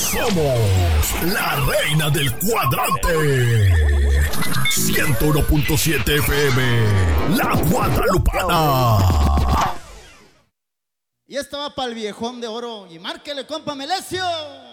Somos la reina del cuadrante. 101.7 FM, La Guadalupana. Y esta va para el viejón de oro. Y márquele, compa Melesio.